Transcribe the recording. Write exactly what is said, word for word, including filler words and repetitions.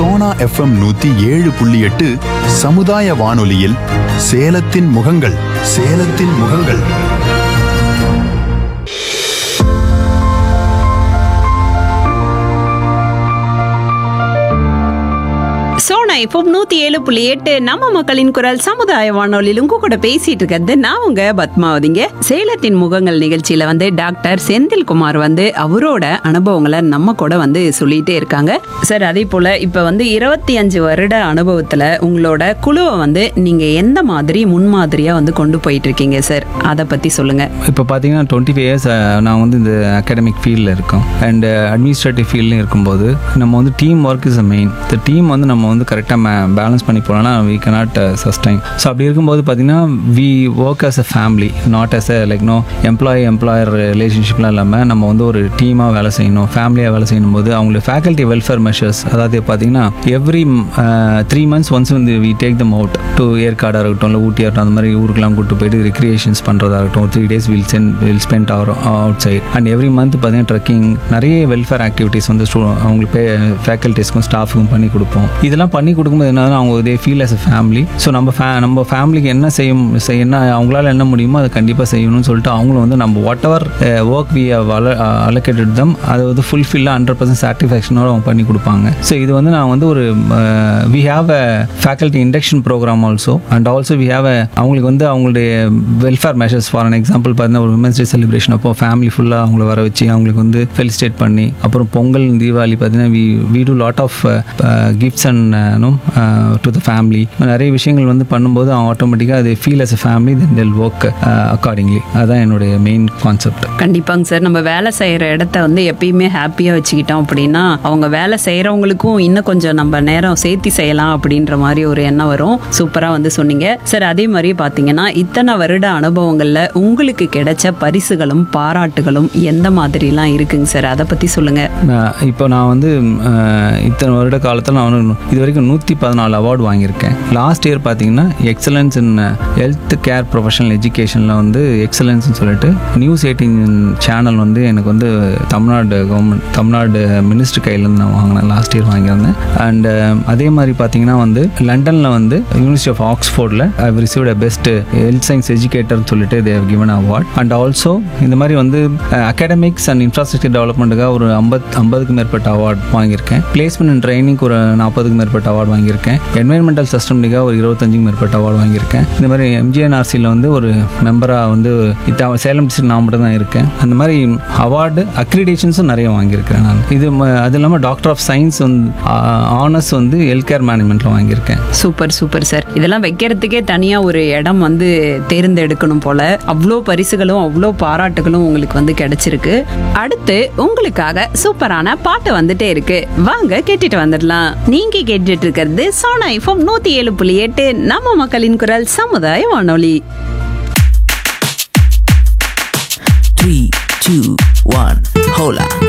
Sona FM நூத்தி ஏழு புள்ளி எட்டு சமுதாய வானொலியில் சேலத்தின் முகங்கள் சேலத்தின் முகங்கள். சோனா இப்போ நூத்தி ஏழு புள்ளி எட்டு நம்ம மக்களின் குரல் சமுதாய வானொலியிலும் கூட பேசிட்டு இருக்கிறது நான் உங்க பத்மாவதிங்க. சேலத்தின் முகங்கள் நிகழ்ச்சியில வந்து டாக்டர் செந்தில்குமார் வந்து அவரோட அனுபவங்களை நம்ம கூட வந்து சொல்லிட்டே இருக்காங்க. சார், அதே போல இப்ப வந்து இருபத்தி அஞ்சு வருட அனுபவத்துல உங்களோட குழுவை வந்து நீங்க எந்த மாதிரி முன்மாதிரியா வந்து கொண்டு போயிட்டு இருக்கீங்க சார், அதை பத்தி சொல்லுங்க. இப்போ பார்த்தீங்கன்னா டுவெண்ட்டி ஃபைவ் இயர்ஸ் நான் வந்து இந்த அகாடமிக் ஃபீல்டில் இருக்கோம் அண்ட் அட்மினிஸ்ட்ரேட்டிவ் ஃபீல்ட்லையும் இருக்கும்போது நம்ம வந்து team work is a main. இந்த டீம் வந்து நம்ம வந்து கரெக்டாக பேலன்ஸ் பண்ணி போனோம்னா வி கேனாட் சஸ்டைன். ஸோ அப்படி இருக்கும்போது பார்த்தீங்கன்னா we work as a family, not as a like no employee employer ரிலேஷன்ஷிப்லாம் இல்லாமல் நம்ம வந்து ஒரு டீமாக வேலை செய்யணும், ஃபேமிலியாக வேலை செய்யும் போது அவங்களுக்கு ஃபேக்கல்ட்டி வெல்ஃபேர் மெஷர்ஸ், அதாவது பார்த்தீங்கன்னா எவ்ரி த்ரீ மந்த்ஸ் ஒன்ஸ் வந்து we take them out to ஏற்காடாக இருக்கட்டும், இல்லை ஊட்டியாக இருக்கட்டும், அந்த மாதிரி ஊருக்குலாம் கூப்பிட்டு போயிட்டு ரெக்ரியேஷன்ஸ் பண்ணுறதா இருக்கட்டும், three days will send will spend our out side. And every month பார்த்தீங்கன்னா ட்ரெக்கிங், நிறைய வெல்ஃபேர் ஆக்டிவிட்டீஸ் வந்து ஸ்டூ அவங்களுக்கு ஃபேக்கல்ட்டிஸ்க்கும் ஸ்டாஃபுக்கும் பண்ணி கொடுப்போம். இதெல்லாம் பண்ணி கொடுக்கும்போது என்ன அவங்க they feel as a family. So நம்ம ஃபே நம்ம ஃபேமிலிக்கு என்ன செய்யும் என்ன அவங்களால என்ன முடியுமோ அதை கண்டிப்பாக செய்யணும்னு சொல்லிட்டு அவங்களும் வந்து நம்ம what ever work we allocated தம் அதை வந்து ஃபுல்ஃபில்லாக ஹண்ட்ரட் பர்சன்ட் சாட்டிஸ்ஃபேக்ஷனோட அவங்க பண்ணி கொடுப்பாங்க. ஸோ இது வந்து நான் வந்து ஒரு we have a faculty induction program also and also we have a அவங்களுக்கு வந்து அவங்களுடைய welfare measures. For an example பார்த்தீங்கன்னா ஒரு விமன்ஸ் டே செலிப்ரேஷன் அப்போ ஃபேமிலி ஃபுல்லாக அவங்கள வர வச்சு அவங்களுக்கு வந்து ஃபெலிசிட்டேட் பண்ணி, அப்புறம் பொங்கல் தீபாவளி பார்த்தீங்கன்னா we we do lot of gifts and no to the family. நிறைய விஷயங்கள் வந்து பண்ணும்போது அவங்க ஆட்டோமேட்டிக்காக அது feel as a family then தெல் work accordingly. அதுதான் என்னுடைய மெயின் கான்செப்ட். கண்டிப்பாங்க சார், நம்ம வேலை செய்கிற இடத்த வந்து எப்பயுமே ஹாப்பியாக வச்சுக்கிட்டோம் அப்படின்னா அவங்க வேலை செய்கிறவங்களுக்கும் இன்னும் கொஞ்சம் நம்ம நேரம் சேர்த்தி செய்யலாம் அப்படின்ற மாதிரி ஒரு எண்ணம் வரும். சூப்பராக வந்து சொன்னீங்க சார். அதே மாதிரி பார்த்தீங்கன்னா இத்தனை வருட அனுபவங்களில் உங்களுக்கு கிடைச்ச பரிசுகளும் பாராட்டுகளும் எந்த மாதிரிலாம் இருக்குங்க சார், அதை பற்றி சொல்லுங்கள். இப்போ நான் வந்து இத்தனை வருட காலத்தில் நான் வந்து இது வரைக்கும் நூற்றி பதினாலு அவார்டு வாங்கியிருக்கேன். லாஸ்ட் இயர் பார்த்தீங்கன்னா எக்ஸலன்ஸ் இன் ஹெல்த் கேர் ப்ரொஃபஷனல் எஜுகேஷனில் வந்து எக்ஸலன்ஸ்னு சொல்லிட்டு நியூஸ் எயிட்டீன் சேனல் வந்து எனக்கு வந்து தமிழ்நாடு கவர்மெண்ட் தமிழ்நாடு மினிஸ்டர் கையிலேருந்து நான் வாங்கினேன், லாஸ்ட் இயர் வாங்கியிருந்தேன். அண்ட் அதே மாதிரி பார்த்தீங்கன்னா வந்து லண்டனில் வந்து university of ஆக்ஸ்ஃபோர்டில் I have received a best health science எஜுகேட்டர்னு சொல்லிட்டு they have given award. And also இந்த மாதிரி வந்து அகாடமிக்ஸ் அண்ட் இன்ஃப்ராஸ்ட்ரக்சர் டெவலப்மெண்ட்டுக்காக ஒரு ஐம்பத் ஐம்பதுக்கு மேற்பட்ட அவார்ட் வாங்கியிருக்கேன். பிளேஸ்மெண்ட் அண்ட் ட்ரைனிங்க்கு ஒரு நாற்பதுக்கு மேற்பட்ட அவார்டு வாங்கியிருக்கேன். என்வைரன்மெண்டல் சிஸ்டம்லிக்காக ஒரு இருபத்தஞ்சுக்கு மேற்பட்ட அவார்டு வாங்கியிருக்கேன். இந்த மாதிரி எம்ஜிஎன்ஆர்சியில் வந்து ஒரு மெம்பராக வந்து சேலம் டிஸ்ட்ரிக்ட் நான் மட்டும் தான் இருக்கேன். அந்த மாதிரி அவார்டு அக்ரிடேஷன்ஸும் நிறைய வாங்கியிருக்கேன் நான். இது அது இல்லாமல் டாக்டர் ஆஃப் சயின்ஸ் வந்து ஆனர்ஸ் வந்து ஹெல்த் கேர் மேனேஜ்மெண்ட்டில் வாங்கியிருக்கேன். Super super sir. இதெல்லாம் வைக்கிறதுக்கே தனியாக ஒரு இடம் வந்து தேர்ந்தெடுக்கணும் போல. அவ்வளோ பரிசுகளும் அவ்வளோ பாராட்டுகளும் உங்களுக்கு வந்து கிடைச்சிருக்கு. அடுத்து உங்களுக்காக சூப்பரான பாட்டு வந்துட்டே இருக்கு, வாங்க கேட்டுட்டு வந்துடலாம். நீங்க கேட்டுட்டு இருக்கிறது சோனா எஃப்எம் நூத்தி ஏழு புள்ளி எட்டு நம்ம மக்களின் குரல் சமுதாய வானொலி. three, two, one, hola.